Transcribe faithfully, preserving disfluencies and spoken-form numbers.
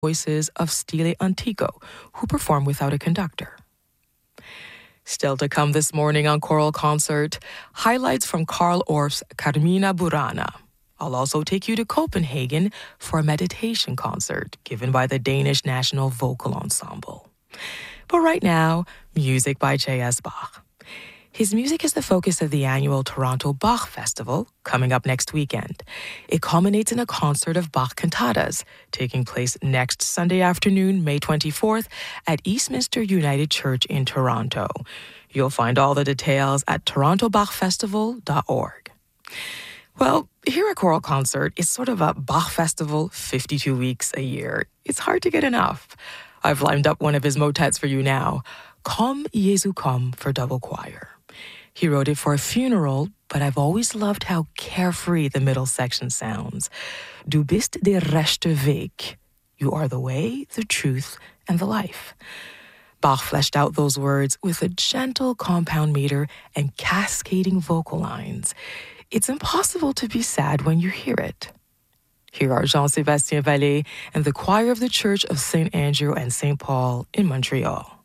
voices of Stile Antico, who perform without a conductor. Still to come this morning on Choral Concert, highlights from Carl Orff's Carmina Burana. I'll also take you to Copenhagen for a meditation concert given by the Danish National Vocal Ensemble. But right now, music by J S. Bach. His music is the focus of the annual Toronto Bach Festival, coming up next weekend. It culminates in a concert of Bach cantatas, taking place next Sunday afternoon, May twenty-fourth, at Eastminster United Church in Toronto. You'll find all the details at toronto bach festival dot org. Well, here at Choral Concert, it's sort of a Bach festival fifty-two weeks a year. It's hard to get enough. I've lined up one of his motets for you now, Komm, Jesu, komm, for double choir. He wrote it for a funeral, but I've always loved how carefree the middle section sounds. Du bist der rechte Weg. You are the way, the truth, and the life. Bach fleshed out those words with a gentle compound meter and cascading vocal lines. It's impossible to be sad when you hear it. Here are Jean-Sébastien Vallée and the choir of the Church of Saint Andrew and Saint Paul in Montreal.